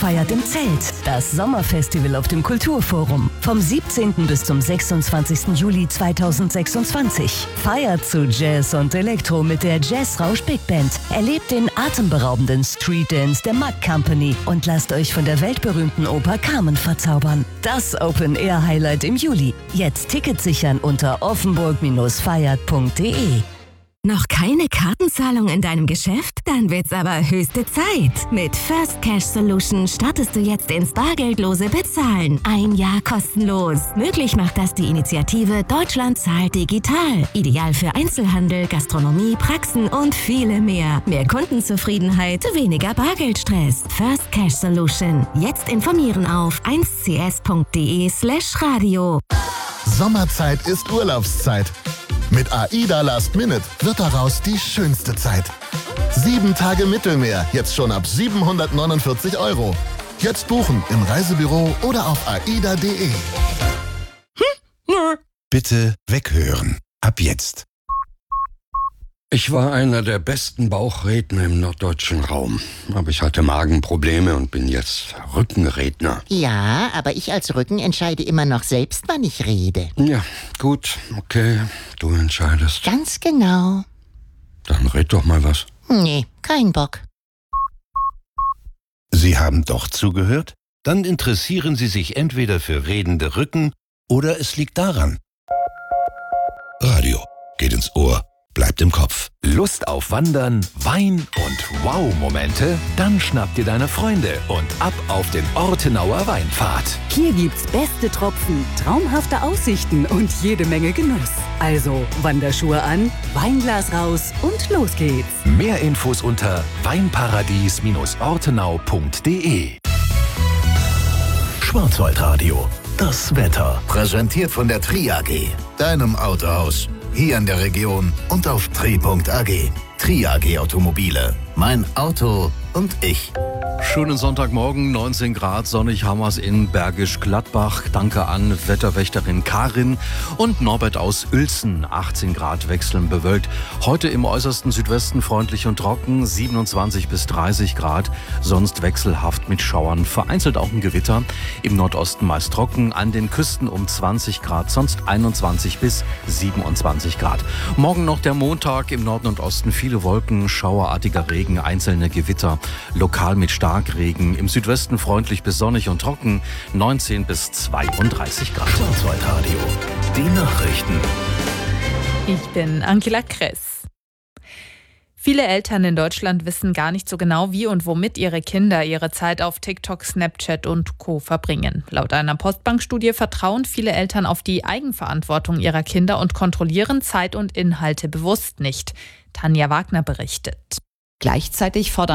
feiert im Zelt. Das Sommerfestival auf dem Kulturforum. Vom 17. bis zum 26. Juli 2026. Feiert zu Jazz und Elektro mit der Jazzrausch Big Band. Erlebt den atemberaubenden Street Dance der Mack Company und lasst euch von der weltberühmten Oper Carmen verzaubern. Das Open-Air-Highlight im Juli. Jetzt Tickets sichern unter offenburg-feiert.de. Noch keine Kartenzahlung in deinem Geschäft? Dann wird's aber höchste Zeit. Mit First Cash Solution startest du jetzt ins bargeldlose Bezahlen. 1 Jahr kostenlos. Möglich macht das die Initiative Deutschland zahlt digital. Ideal für Einzelhandel, Gastronomie, Praxen und viele mehr. Mehr Kundenzufriedenheit, weniger Bargeldstress. First Cash Solution. Jetzt informieren auf 1cs.de/radio. Sommerzeit ist Urlaubszeit. Mit AIDA Last Minute wird daraus die schönste Zeit. 7 Tage Mittelmeer, jetzt schon ab 749 €. Jetzt buchen im Reisebüro oder auf aida.de. Bitte weghören. Ab jetzt. Ich war einer der besten Bauchredner im norddeutschen Raum. Aber ich hatte Magenprobleme und bin jetzt Rückenredner. Ja, aber ich als Rücken entscheide immer noch selbst, wann ich rede. Ja, gut, okay, du entscheidest. Ganz genau. Dann red doch mal was. Nee, kein Bock. Sie haben doch zugehört? Dann interessieren Sie sich entweder für redende Rücken oder es liegt daran. Radio geht ins Ohr. Bleibt im Kopf. Lust auf Wandern, Wein und Wow-Momente? Dann schnapp dir deine Freunde und ab auf den Ortenauer Weinpfad. Hier gibt's beste Tropfen, traumhafte Aussichten und jede Menge Genuss. Also Wanderschuhe an, Weinglas raus und los geht's. Mehr Infos unter weinparadies-ortenau.de. Schwarzwaldradio. Das Wetter. Präsentiert von der Tri AG, deinem Autohaus. Hier in der Region und auf tri.ag. Tri AG Automobile. Mein Auto und ich. Schönen Sonntagmorgen, 19 Grad, sonnig haben wir's in Bergisch Gladbach. Danke an Wetterwächterin Karin und Norbert aus Uelzen. 18 Grad wechselnd bewölkt. Heute im äußersten Südwesten freundlich und trocken, 27 bis 30 Grad. Sonst wechselhaft mit Schauern, vereinzelt auch ein Gewitter. Im Nordosten meist trocken, an den Küsten um 20 Grad, sonst 21 bis 27 Grad. Morgen noch der Montag, im Norden und Osten viele Wolken, schauerartiger Regen, einzelne Gewitter, lokal mit Starkregen. Im Südwesten freundlich bis sonnig und trocken, 19 bis 32 Grad. Schwarzwaldradio. Die Nachrichten. Ich bin Angela Kress. Viele Eltern in Deutschland wissen gar nicht so genau, wie und womit ihre Kinder ihre Zeit auf TikTok, Snapchat und Co. verbringen. Laut einer Postbank-Studie vertrauen viele Eltern auf die Eigenverantwortung ihrer Kinder und kontrollieren Zeit und Inhalte bewusst nicht. Tanja Wagner berichtet. Gleichzeitig fordern